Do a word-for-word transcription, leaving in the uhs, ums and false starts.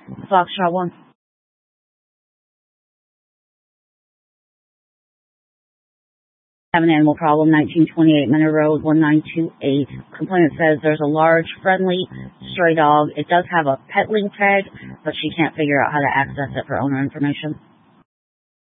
Foxtrot one. Have an animal problem, nineteen twenty-eight Menor Road, one nine two eight. Complainant says there's a large, friendly, stray dog. It does have a pet link tag, but she can't figure out how to access it for owner information.